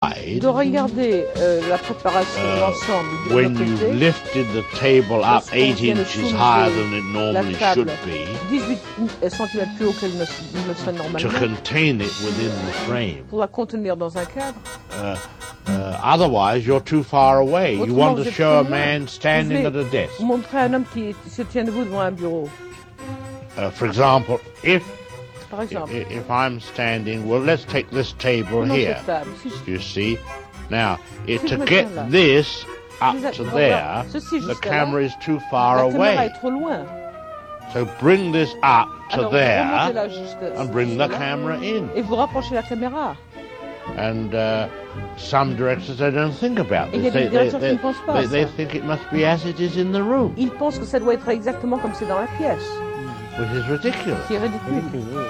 side, de regarder la préparation de l'ensemble de when l'autre you côté, lifted the table up lorsqu'on 8 vient de inches soulever higher than it la normally table should be, 18 cm plus haut qu'elle ne le serait to normalement, contain it within the frame. pour la contenir dans un cadre. Otherwise, you're too far away. You Autrement, want vous to êtes show a trop loin. man standing Vous at a voulez desk. montrer à un homme qui se tient debout devant un bureau, For example, par exemple. if I'm standing, well, let's take this table Prenons here. cette table. Si je- You see, now Si je to me get tiens là. this up Vous êtes- to voilà. there, Ceci the jusqu'à là. camera is too far La caméra away. est trop loin. So bring this up to Alors, there remontez-la jusqu'à- and bring the jusqu'à là. camera in. Et vous rapprochez la caméra. And some directors, they don't think about Et il y a this. des directeurs qui ne pensent pas à they ça. think it must be as it is in the room, Ils pensent que ça doit être exactement comme c'est dans la pièce, which is ridiculous. qui est ridicule.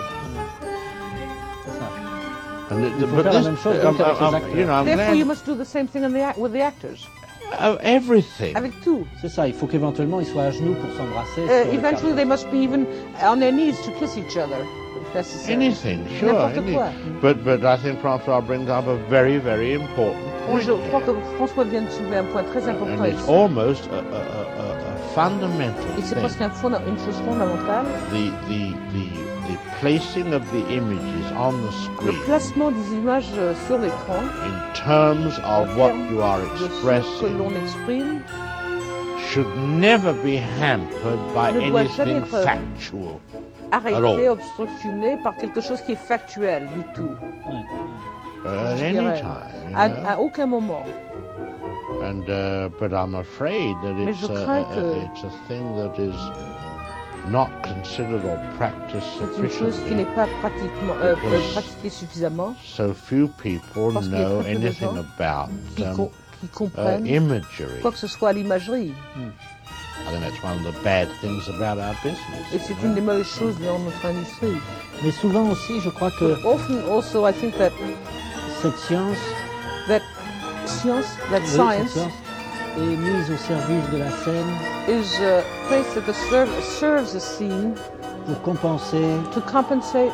C'est ça. And Il faut faire la même chose donc avec les acteurs. you know, I'm Therefore, you glad must do the same thing with the actors. everything. Avec tout. C'est ça, il faut qu'éventuellement ils soient à genoux pour s'embrasser. sur le Eventually, cadre. they must be even on their knees to kiss each other, if necessary. Anything, sure. N'importe quoi. But I think Francois brings up a very, very important point. Je crois que François vient de soulever un point très important And it's ici. almost a fundamental Et c'est thing. presque une chose fondamentale. The placing of the images on the Le screen placement des images sur l'écran, in terms en of what termes you are de ce que expressing l'on exprime, should never be hampered by Ne doit jamais anything être factual. arrêté, Alors. obstructionné par quelque chose qui est factuel du tout. At Je any dirais. time. À aucun moment. And but I'm afraid that Mais it's je crains que- it's a thing that is not considered or practiced C'est une chose qui n'est sufficiently. pas pratiquement, Because- pratiquée suffisamment, So few people Parce qu'il y a know très peu de anything gens about qui comprennent imagery. quoi que ce soit à l'imagerie. I think that's one of the bad things about our business. Et c'est une des mauvaises choses dans notre industrie. Mais souvent aussi, je crois que Often also I think that cette science, science, oui, cette science science est mise au service de la scène is placed at the serves a scene pour compenser to compensate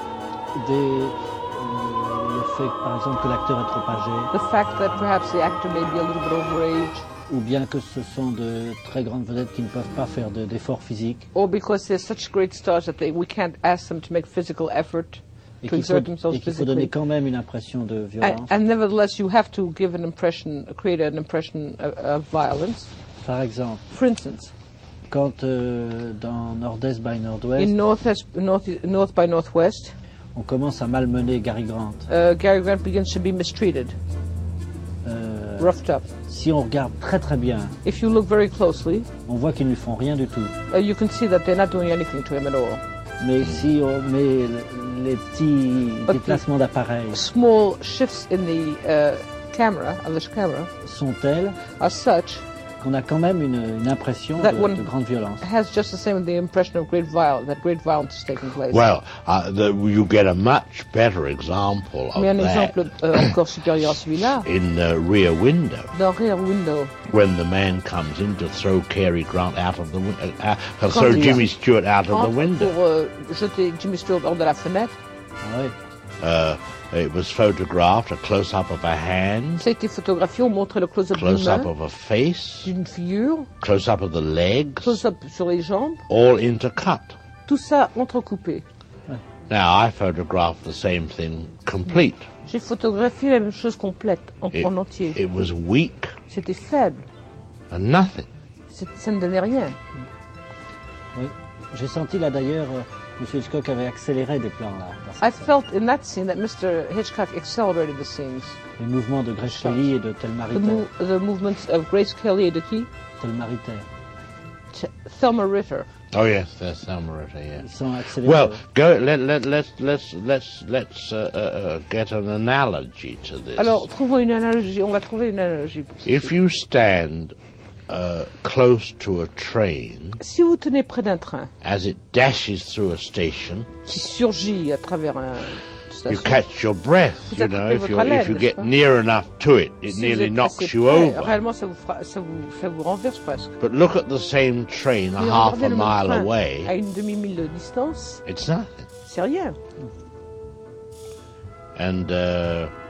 le fait, par exemple, que l'acteur est trop âgé, the fact that perhaps the actor may be a little bit overage, ou bien que ce sont de très grandes vedettes qui ne peuvent pas faire d'efforts physiques. or because they're such great stars that we can't ask them to make physical effort Et to qu'il exert faut, themselves et qu'il faut donner physically. quand même une impression de violence. And nevertheless, you have to give an impression, create an impression of violence. Par exemple, For instance, quand dans Nord-Est by Nord-Ouest, in North by Northwest, on commence à malmener Gary Grant, Gary Grant begins to be mistreated, roughed up. si on regarde très très bien, If you look very closely, on voit qu'ils ne lui font rien du tout. you can see that they're not doing anything to him at all. Mais si on met les petits Ok. déplacements d'appareil Small shifts in the camera, of the camera, sont tels are such qu'on a quand même une impression That de one- grande violence. has just the same the impression of great violence, that great violence is taking place. Well, you get a much better example of Mais un that exemple encore supérieur à celui-là, in Rear Window, dans Rear Window, when the man comes in to throw Cary Grant out of the Quand throw il- Jimmy Stewart out of the entre window. pour jeter Jimmy Stewart hors de la fenêtre. Ah ouais. It was photographed, a close-up of a hand, Ça a été photographié, on montrait le close-up d'une close-up main, of a face, d'une figure, close-up of the legs, close-up sur les jambes, all intercut. tout ça entrecoupé. Now, I photographed the same thing complete. J'ai photographié la même chose complète, It, en entier. it was weak C'était faible, and nothing. ça ne donnait rien. Oui. J'ai senti là d'ailleurs, M. Hitchcock avait accéléré des plans là. I felt in that scene that Mr. Hitchcock accelerated the scenes. Les mouvements de Grace Kelly et de Thelma The, Ritter. the movements of Grace Kelly et de qui? Thelma Ritter. Thelma Ritter. Oh yes, that's Thelma Ritter, yeah. Ils sont accélérés. Well, go. Let's get an analogy to this. Alors, trouvons une analogie, on va trouver une analogie. If you stand close to a train Si vous tenez près d'un train as it dashes through a station, qui surgit à travers un you station, catch your breath. Vous You know, attrapez if votre you haleine, get n'est-ce pas? near enough to it, it si vous nearly êtes knocks assez you près, over. réellement ça vous renverse presque. But look at the same train a Mais half regardez a le même mile train away. à une demi-mille de distance, It's nothing. c'est rien. And